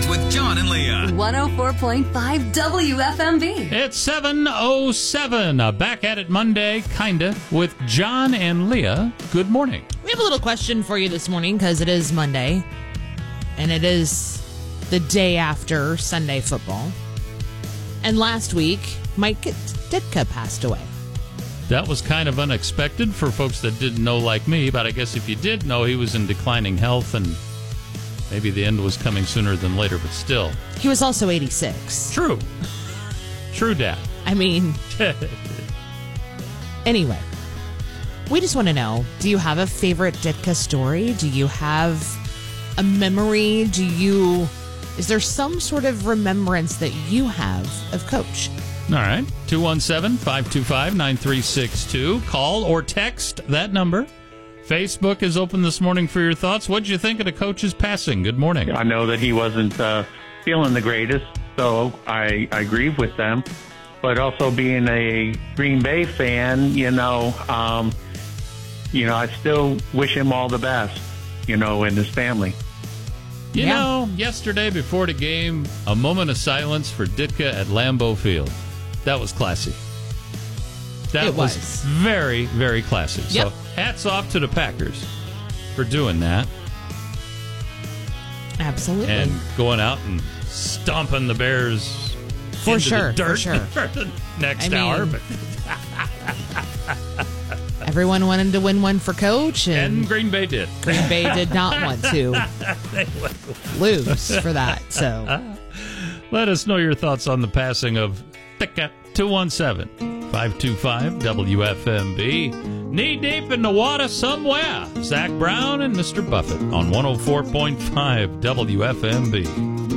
with John and Leah. 104.5 WFMB. It's 7:07. Back at it Monday, kinda, with John and Leah. Good morning. We have a little question for you this morning because it is Monday, and it is the day after Sunday football. And last week, Mike Ditka passed away. That was kind of unexpected for folks that didn't know like me, but I guess if you did know, he was in declining health and maybe the end was coming sooner than later, but still. He was also 86. True. True, Dad. I mean, anyway, we just want to know, do you have a favorite Ditka story? Do you have a memory? Is there some sort of remembrance that you have of Coach? All right. 217-525-9362. Call or text that number. Facebook is open this morning for your thoughts. What did you think of the Coach's passing? Good morning. I know that he wasn't feeling the greatest, so I agree with them. But also being a Green Bay fan, I still wish him all the best, and his family. You know, yesterday before the game, a moment of silence for Ditka at Lambeau Field. That was classy. That was very, very classy. Yep. So hats off to the Packers for doing that. Absolutely. And going out and stomping the Bears for sure. the dirt For sure. for the next hour. But everyone wanted to win one for Coach. And Green Bay did. Green Bay did not want to lose for that. So let us know your thoughts on the passing of Ditka. 217-525-WFMB. Knee deep in the water somewhere. Zach Brown and Mr. Buffett on 104.5 WFMB.